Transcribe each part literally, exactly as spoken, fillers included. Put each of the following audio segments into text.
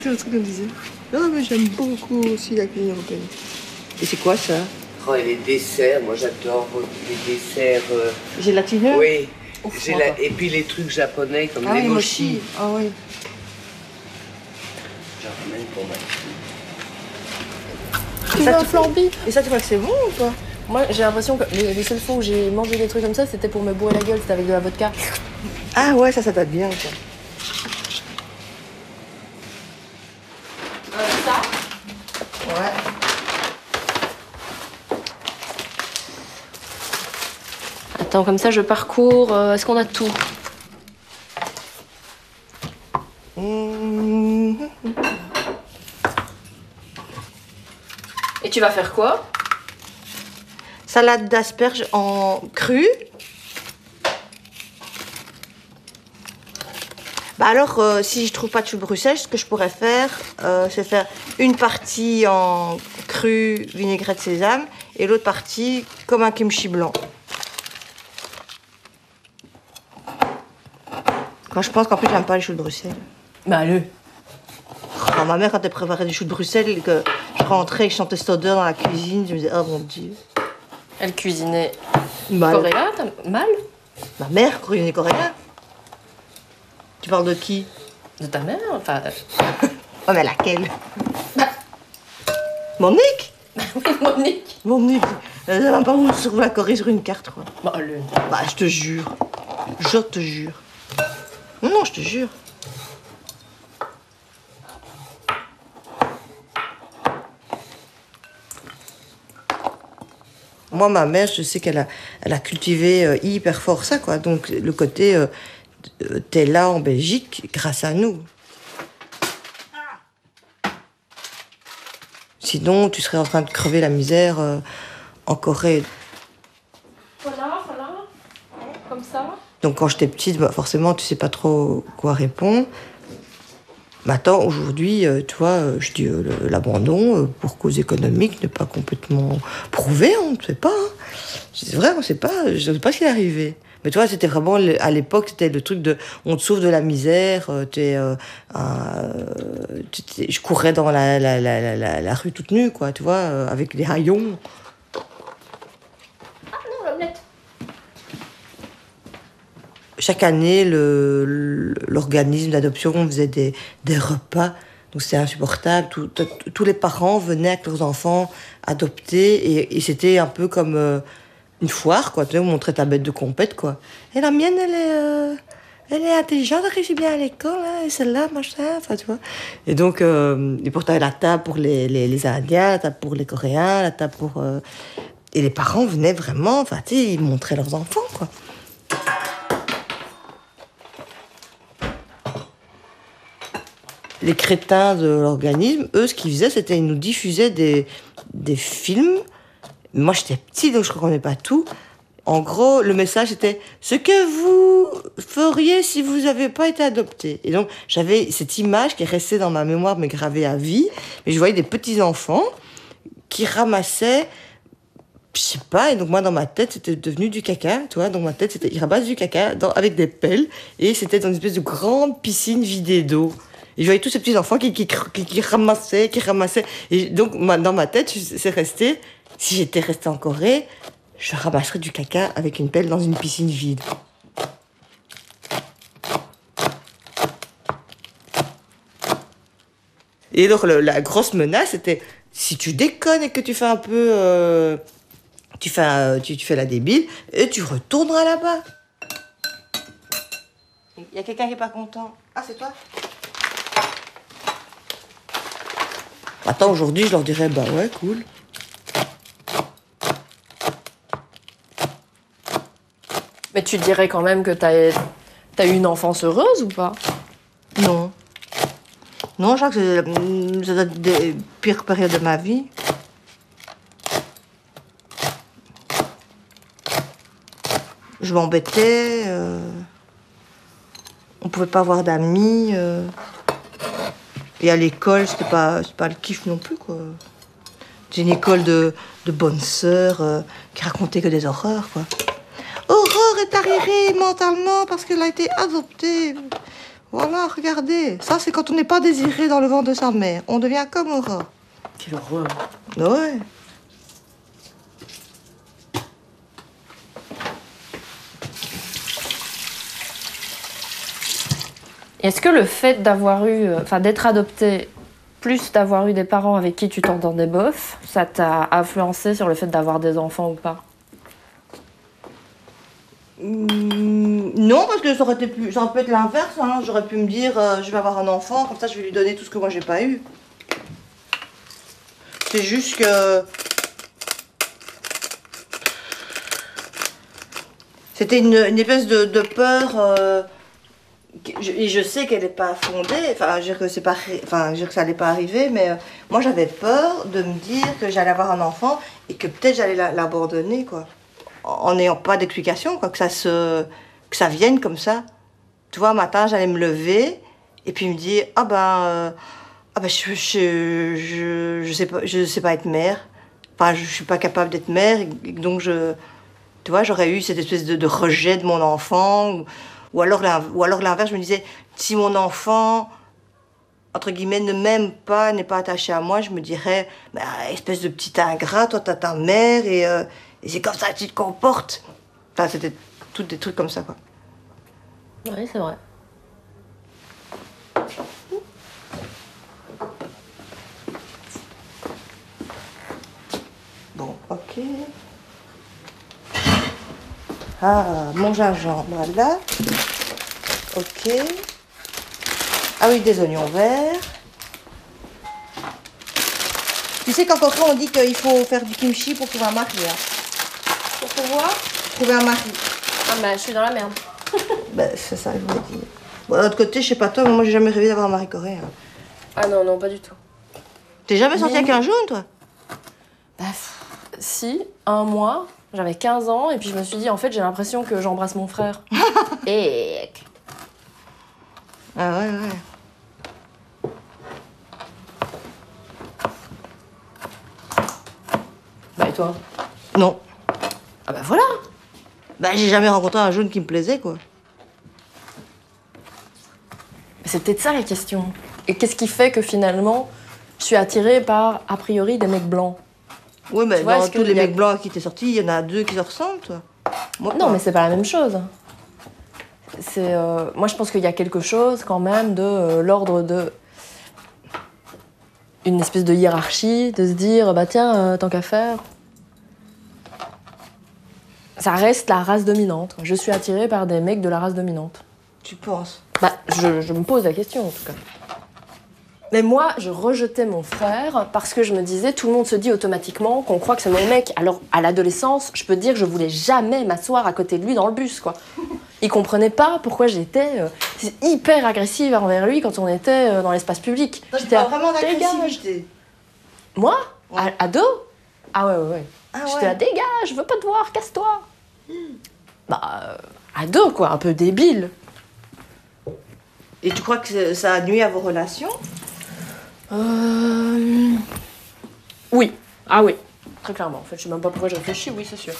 C'est le truc qu'on disait. Non, mais j'aime beaucoup aussi la cuisine européenne. Et c'est quoi ça? Oh, et les desserts, moi j'adore les desserts. Euh... Gélatineux? Oui. Géla... Et puis les trucs japonais comme ah, les oui, mochi. Ah oui. J'en ramène pour ma fille. Tu veux un flambi? Et ça, tu crois que c'est bon ou pas? Moi, j'ai l'impression que les, les seules fois où j'ai mangé des trucs comme ça, c'était pour me bourrer la gueule, c'était avec de la vodka. Ah ouais, ça, ça date bien, quoi. Euh, ça? Ouais. Attends, comme ça, je parcours. Euh, Est-ce qu'on a tout? Mmh. Et tu vas faire quoi? Salade d'asperges en cru. Bah alors, euh, si je trouve pas de chou de Bruxelles, ce que je pourrais faire, euh, c'est faire une partie en cru vinaigrette sésame et l'autre partie comme un kimchi blanc. Quand je pense qu'en plus, j'aime pas les choux de Bruxelles. Bah, allez. Oh, ma mère, quand elle préparait des choux de Bruxelles et que je rentrais et que je sentais cette odeur dans la cuisine, je me disais, oh mon Dieu. Elle cuisinait Mal. coréen, t'as mal? Ma mère cuisinait coréen. Tu parles de qui? De ta mère, enfin... Oh, mais laquelle? Monique? Oui, Monique. Monique. Elle n'a même pas où sur la Corée sur une carte, quoi. Bah, allez. Bah, je te jure. Je te jure. Non, non, je te jure. Moi, ma mère, je sais qu'elle a, elle a cultivé euh, hyper fort ça, quoi. Donc, le côté, euh, t'es là en Belgique grâce à nous. Sinon, tu serais en train de crever la misère euh, en Corée. Voilà, voilà. Comme ça. Donc, quand j'étais petite, bah, forcément, tu sais pas trop quoi répondre. Maintenant, aujourd'hui, euh, tu vois, euh, je dis euh, l'abandon euh, pour cause économique n'est pas complètement prouvé, on ne sait pas. Hein. C'est vrai, on ne sait pas, je ne sais pas ce qui est arrivé. Mais tu vois, c'était vraiment, à l'époque, c'était le truc de, on te sauve de la misère, euh, t'es, euh, euh, t'es, je courais dans la, la, la, la, la rue toute nue, quoi, tu vois, euh, avec des haillons. Ah non, l'omelette. Chaque année, le, l'organisme d'adoption faisait des, des repas, donc c'était insupportable. Tout, tout, tous les parents venaient avec leurs enfants adoptés et, et c'était un peu comme euh, une foire, quoi. Tu sais, on montrait ta bête de compète, quoi. Et la mienne, elle est, euh, elle est intelligente, elle réussit bien à l'école, hein, et celle-là, machin, enfin, tu vois. Et donc, euh, et pourtant, la table pour les, les, les Indiens, la table pour les Coréens, la table pour... Euh, et les parents venaient vraiment, enfin, tu sais, ils montraient leurs enfants, quoi. Les crétins de l'organisme, eux, ce qu'ils faisaient, c'était qu'ils nous diffusaient des, des films. Moi, j'étais petite, donc je ne comprenais pas tout. En gros, le message était « ce que vous feriez si vous n'avez pas été adopté ». Et donc, j'avais cette image qui est restée dans ma mémoire, mais gravée à vie. Mais je voyais des petits-enfants qui ramassaient, je sais pas, et donc moi, dans ma tête, c'était devenu du caca, tu vois. Dans ma tête, c'était, ils ramassent du caca dans, avec des pelles, et c'était dans une espèce de grande piscine vidée d'eau. Et je voyais tous ces petits enfants qui, qui, qui, qui ramassaient, qui ramassaient. Et donc, dans ma tête, c'est resté, si j'étais restée en Corée, je ramasserais du caca avec une pelle dans une piscine vide. Et donc, le, la grosse menace, c'était, si tu déconnes et que tu fais un peu... Euh, tu, fais, euh, tu, tu fais la débile, et tu retourneras là-bas. Il y a quelqu'un qui n'est pas content. Ah, c'est toi ? Attends, aujourd'hui, je leur dirais, bah ouais, cool. Mais tu dirais quand même que t'as, t'as eu une enfance heureuse ou pas? Non. Non, je crois que c'est, ça doit être des pires périodes de ma vie. Je m'embêtais. Euh... On pouvait pas avoir d'amis. Euh... Et à l'école, c'était pas, c'était pas le kiff non plus, quoi. J'ai une école de, de bonnes sœurs euh, qui racontait que des horreurs, quoi. Aurore est arriérée mentalement parce qu'elle a été adoptée. Voilà, regardez. Ça, c'est quand on n'est pas désiré dans le ventre de sa mère. On devient comme Aurore. Quelle horreur. Ouais. Est-ce que le fait d'avoir eu, enfin d'être adopté, plus d'avoir eu des parents avec qui tu t'entendais bof, ça t'a influencé sur le fait d'avoir des enfants ou pas? Mmh, non, parce que ça aurait, été plus, ça aurait pu être l'inverse. Hein. J'aurais pu me dire, euh, je vais avoir un enfant, comme ça je vais lui donner tout ce que moi j'ai pas eu. C'est juste que... C'était une, une espèce de, de peur... Euh, je, et je sais qu'elle n'est pas fondée, enfin, je veux dire que, c'est pas, enfin, je veux dire que ça n'allait pas arriver, mais euh, moi j'avais peur de me dire que j'allais avoir un enfant et que peut-être j'allais la, l'abandonner, quoi. En n'ayant pas d'explication, quoi, que ça se, que ça vienne comme ça. Tu vois, un matin, j'allais me lever et puis me dire, ah ben, euh, ah ben, je, je, je, je sais pas, je sais pas être mère. Enfin, je, je suis pas capable d'être mère, et donc je, tu vois, j'aurais eu cette espèce de, de rejet de mon enfant, ou, ou alors, ou alors l'inverse, je me disais, si mon enfant, entre guillemets, ne m'aime pas, n'est pas attaché à moi, je me dirais, bah, espèce de petit ingrat, toi t'as ta mère et euh, Et c'est comme ça que tu te comportes. Enfin, c'était tous des trucs comme ça, quoi. Oui, c'est vrai. Bon, ok. Ah, mon gingembre, là. Ok. Ah oui, des oignons verts. Tu sais qu'en coquin, on dit qu'il faut faire du kimchi pour trouver un mari. Hein. Pour pouvoir Trouver un mari. Ah bah, je suis dans la merde. Ben, c'est ça que je voulais dire. Bon, d'un autre côté, je sais pas toi, mais moi, j'ai jamais rêvé d'avoir un mari coréen. Ah non, non, pas du tout. T'es jamais sorti Mais... avec un jaune, toi? Bah, si, un mois, j'avais quinze ans, et puis je me suis dit, en fait, j'ai l'impression que j'embrasse mon frère. Et... Ah ouais, ouais. Bah, et toi? Non. Ah bah voilà. Bah, j'ai jamais rencontré un jaune qui me plaisait, quoi. C'est peut-être ça la question. Et qu'est-ce qui fait que finalement, je suis attirée par, a priori, des mecs blancs? Oui, mais Tu vois, dans est-ce tous que les y a- mecs blancs qui t'es sortis, il y en a deux qui se ressemblent, toi. Moi, Non, pas. mais c'est pas la même chose. C'est, euh, moi, je pense qu'il y a quelque chose quand même de euh, l'ordre de une espèce de hiérarchie, de se dire bah tiens, euh, tant qu'à faire, ça reste la race dominante. Je suis attirée par des mecs de la race dominante. Tu penses? Bah, je, je me pose la question en tout cas. Mais moi, je rejetais mon frère parce que je me disais, tout le monde se dit automatiquement qu'on croit que c'est mon mec. Alors, à l'adolescence, je peux te dire que je voulais jamais m'asseoir à côté de lui dans le bus, quoi. Il comprenait pas pourquoi j'étais euh, hyper agressive envers lui quand on était euh, dans l'espace public. Non, J'étais pas à- vraiment dégage. d'agressivité. Moi Ouais. À- Ado Ah ouais, ouais, ouais. Ah J'étais ouais. là, dégage, je veux pas te voir, casse-toi. Bah, euh, ado, quoi, un peu débile. Et tu crois que ça a nuit à vos relations? Euh... Oui. Ah oui. Très clairement. En fait, je sais même pas pourquoi je réfléchis. Oui, c'est sûr.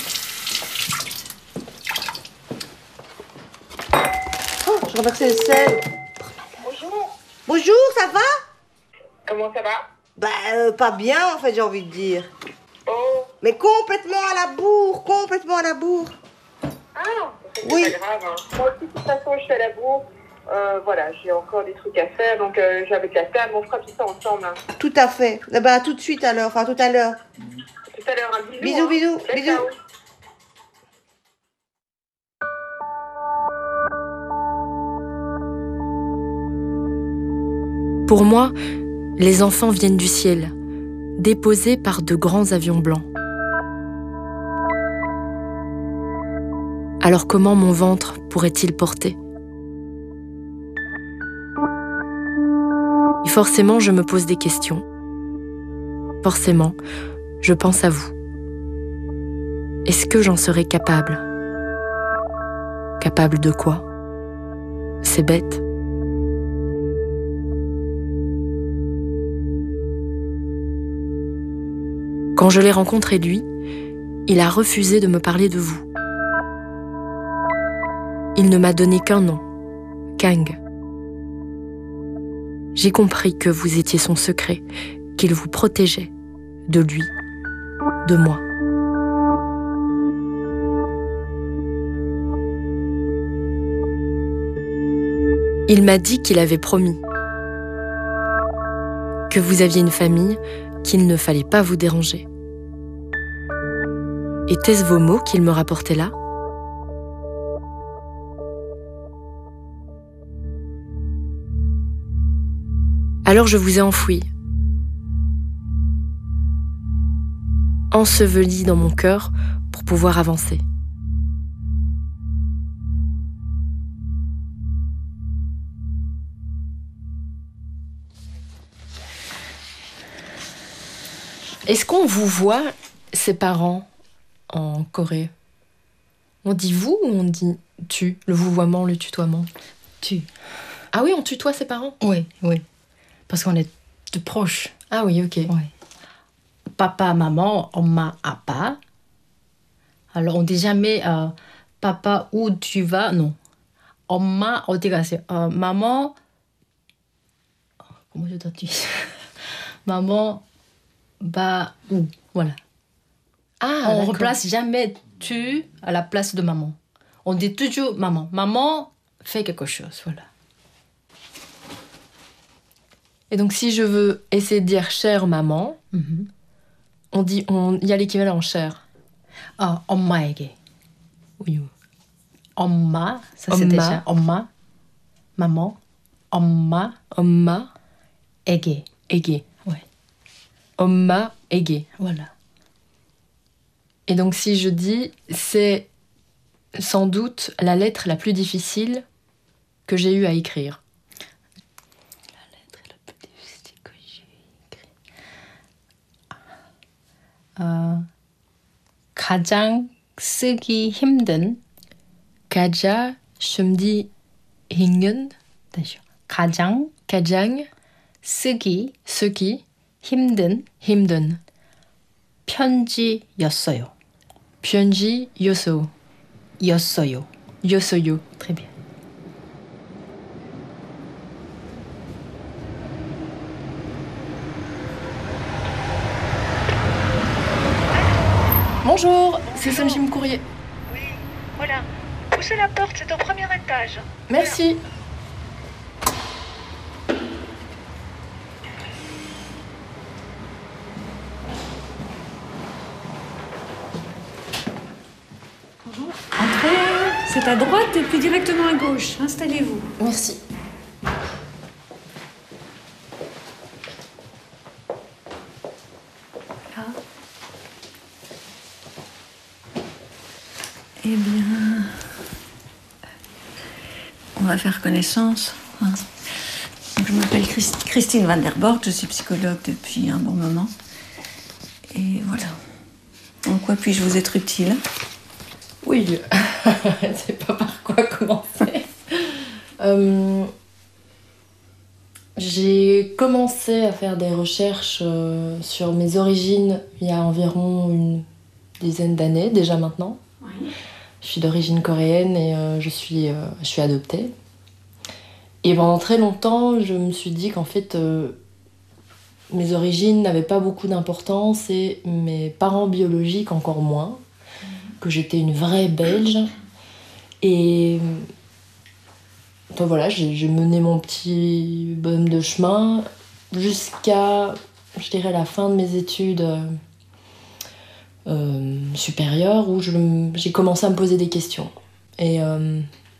Oh, je renversais le sel. Bonjour, Bonjour, ça va? comment ça va? Bah, euh, pas bien, en fait, j'ai envie de dire. Oh, Mais complètement à la bourre, complètement à la bourre. ah, c'est Oui. pas grave. Hein. Moi aussi, de toute façon, je suis à la bourre. Euh, voilà, j'ai encore des trucs à faire, donc euh, j'ai avec la table, on fera tout ça ensemble. Hein. Tout à fait. Eh ben, à tout de suite alors, enfin tout à l'heure. Tout à l'heure, un bisou. Bisous, hein. bisous, Ciao, bisous. ciao. Pour moi, les enfants viennent du ciel, déposés par de grands avions blancs. Alors comment mon ventre pourrait-il porter ? Et forcément, je me pose des questions. Forcément, je pense à vous. Est-ce que j'en serais capable ? Capable de quoi ? C'est bête. Quand je l'ai rencontré lui, il a refusé de me parler de vous. Il ne m'a donné qu'un nom, Kang. j'ai compris que vous étiez son secret, qu'il vous protégeait, de lui, de moi. Il m'a dit qu'il avait promis, que vous aviez une famille, qu'il ne fallait pas vous déranger. Étaient-ce vos mots qu'il me rapportait là ? Alors je vous ai enfoui, enseveli dans mon cœur pour pouvoir avancer. Est-ce qu'on vous voit, ses parents, en Corée ? On dit vous ou on dit tu ? Le vouvoiement, le tutoiement ? Tu. Ah oui, on tutoie ses parents ? Oui, oui. Parce qu'on est de proches. Ah oui, ok. Oui. Papa, maman, 엄마, 아빠. Alors on dit jamais euh, papa, où tu vas ? Non. 엄마, 어디 가세요? Euh, maman. Comment je dois dire ? Maman. Bah, où, voilà. Ah, on d'accord. remplace jamais tu à la place de maman. On dit toujours maman. Maman fait quelque chose, voilà. Et donc, si je veux essayer de dire chère maman, Mm-hmm. on dit, on, il y a l'équivalent en chère. Ah, 엄마에게. Oui. 엄마, ça c'est 엄마. déjà 엄마, maman, 엄마, 엄마, 에게. 에게. Ouais, 엄마, 에게. voilà. Et donc, si je dis, c'est sans doute la lettre la plus difficile que j'ai eu à écrire. La lettre la plus difficile que j'ai écrite. 어, 가장 쓰기 힘든. 가장 숨기 힘든. 다시요. 가장 가장 쓰기 쓰기 힘든 힘든 편지였어요. 편지였어요. 였어요. 였어요. Très bien. Bonjour, c'est Sunjim Courrier. Oui, voilà. Poussez la porte, c'est au premier étage. Merci. Entrez, c'est à droite et puis directement à gauche. Installez-vous. Merci. Là. Eh bien, on va faire connaissance. hein. Donc, je m'appelle Christ- Christine Van der Borg, je suis psychologue depuis un bon moment. Et voilà. En quoi puis-je vous être utile ? Oui, je sais pas par quoi commencer. Euh, j'ai commencé à faire des recherches euh, sur mes origines il y a environ une dizaine d'années, déjà maintenant. Oui. Je suis d'origine coréenne et euh, je, suis, euh, je suis adoptée. Et pendant très longtemps, je me suis dit qu'en fait, euh, mes origines n'avaient pas beaucoup d'importance et mes parents biologiques encore moins. Que j'étais une vraie Belge. Et donc voilà, j'ai, j'ai mené mon petit bonhomme de chemin jusqu'à, je dirais, la fin de mes études euh, euh, supérieures où je, j'ai commencé à me poser des questions. Et, euh,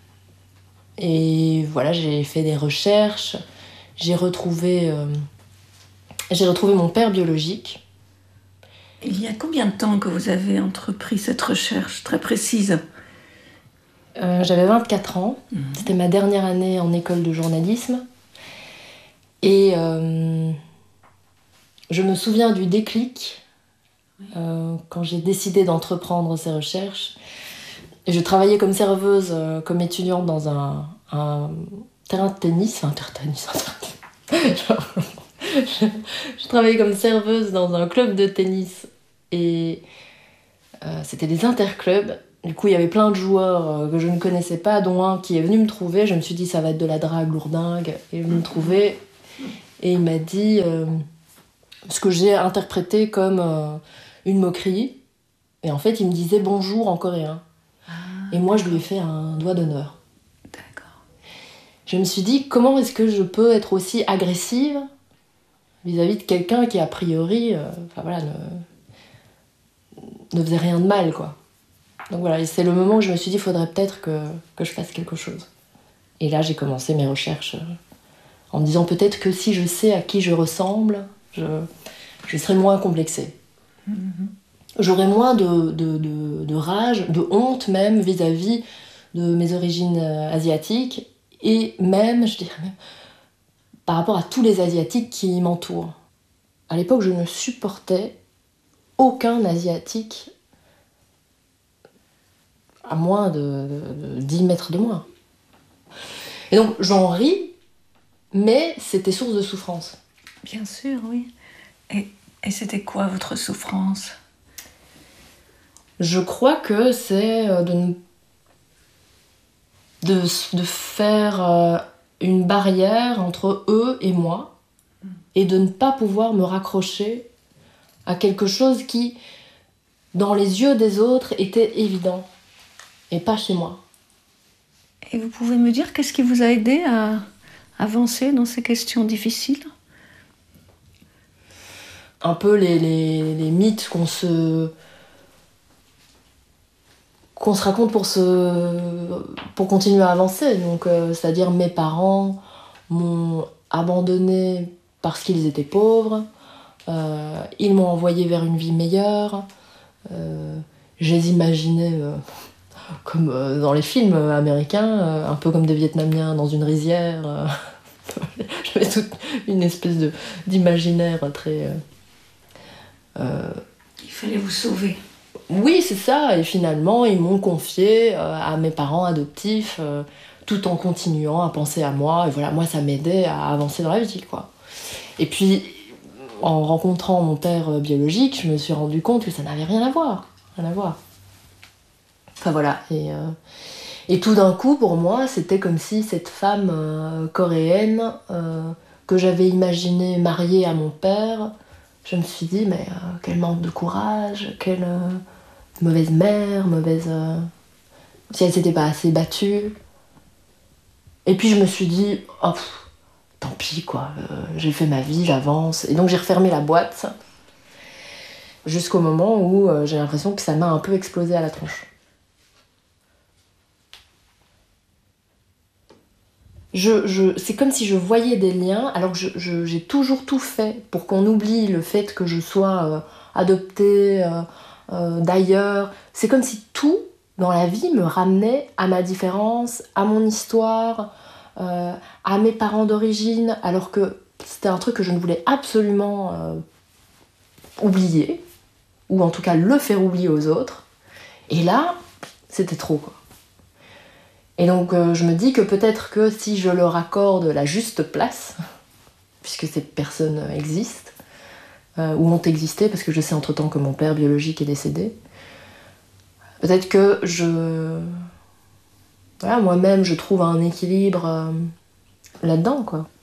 et voilà, j'ai fait des recherches, j'ai retrouvé, euh, j'ai retrouvé mon père biologique. Il y a combien de temps que vous avez entrepris cette recherche très précise ? Euh, j'avais vingt-quatre ans, mmh. C'était ma dernière année en école de journalisme. Et euh, je me souviens du déclic euh, quand j'ai décidé d'entreprendre ces recherches. Et je travaillais comme serveuse, euh, comme étudiante dans un, un terrain de tennis. Un terrain de tennis, un terrain de tennis. je, je travaillais comme serveuse dans un club de tennis. Et euh, c'était des interclubs. Du coup, il y avait plein de joueurs euh, que je ne connaissais pas, dont un qui est venu me trouver. Je me suis dit, ça va être de la drague lourdingue. Et il est venu me trouver. Et il m'a dit euh, ce que j'ai interprété comme euh, une moquerie. Et en fait, il me disait bonjour en coréen. Ah, et moi, je lui ai fait un doigt d'honneur. D'accord. Je me suis dit, comment est-ce que je peux être aussi agressive vis-à-vis de quelqu'un qui, a priori, euh, enfin, voilà, ne, ne faisait rien de mal, quoi. Donc voilà, et c'est le moment où je me suis dit, il faudrait peut-être que, que je fasse quelque chose. Et là, j'ai commencé mes recherches euh, en me disant peut-être que si je sais à qui je ressemble, je, je serai moins complexée. Mm-hmm. J'aurai moins de, de, de, de rage, de honte même vis-à-vis de mes origines asiatiques, et même, je dirais même, par rapport à tous les Asiatiques qui m'entourent. À l'époque, je ne supportais aucun Asiatique à moins de, de, de dix mètres de moi. Et donc, j'en ris, mais c'était source de souffrance. Bien sûr, oui. Et, et c'était quoi votre souffrance ? Je crois que c'est de, de, de faire une barrière entre eux et moi, et de ne pas pouvoir me raccrocher à quelque chose qui, dans les yeux des autres, était évident, et pas chez moi. Et vous pouvez me dire qu'est-ce qui vous a aidé à avancer dans ces questions difficiles ? Un peu les, les, les mythes qu'on se... qu'on se raconte pour, se, pour continuer à avancer. Donc, euh, c'est-à-dire mes parents m'ont abandonné parce qu'ils étaient pauvres, euh, ils m'ont envoyé vers une vie meilleure, euh, je les imaginais euh, comme euh, dans les films américains, euh, un peu comme des Vietnamiens dans une rizière. Euh, j'avais toute une espèce de, d'imaginaire très... Euh, euh, Il fallait vous sauver. Oui, c'est ça, et finalement, ils m'ont confié euh, à mes parents adoptifs, euh, tout en continuant à penser à moi, et voilà, moi, ça m'aidait à avancer dans la vie, quoi. Et puis, en rencontrant mon père euh, biologique, je me suis rendu compte que ça n'avait rien à voir, rien à voir. Enfin, voilà, et, euh, et tout d'un coup, pour moi, c'était comme si cette femme euh, coréenne, euh, que j'avais imaginée mariée à mon père, je me suis dit, mais euh, quel manque de courage, quelle... Euh, mauvaise mère, mauvaise... Euh... si elle s'était pas assez battue. Et puis je me suis dit, oh, pff, tant pis quoi, euh, j'ai fait ma vie, j'avance. Et donc j'ai refermé la boîte, jusqu'au moment où euh, j'ai l'impression que ça m'a un peu explosé à la tronche. Je, je, c'est comme si je voyais des liens, alors que je, je, j'ai toujours tout fait pour qu'on oublie le fait que je sois euh, adoptée, euh, Euh, d'ailleurs, c'est comme si tout dans la vie me ramenait à ma différence, à mon histoire, euh, à mes parents d'origine, alors que c'était un truc que je ne voulais absolument euh, oublier, ou en tout cas le faire oublier aux autres. Et là, c'était trop, quoi. Et donc euh, je me dis que peut-être que si je leur accorde la juste place, puisque ces personnes existent, Euh, ou ont existé, parce que je sais entre-temps que mon père biologique est décédé. Peut-être que je... Voilà, moi-même, je trouve un équilibre euh, là-dedans, quoi.